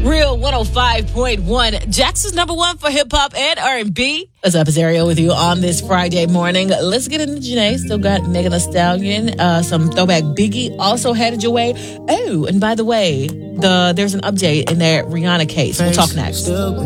Real 105.1. Jackson's number one for hip hop and R&B. What's up, it's Ariel with you on this Friday morning. Let's get into Janae. Still got Megan Thee Stallion. Some throwback Biggie also headed your way. Oh, and by the way, there's an update in that Rihanna case. We'll talk next.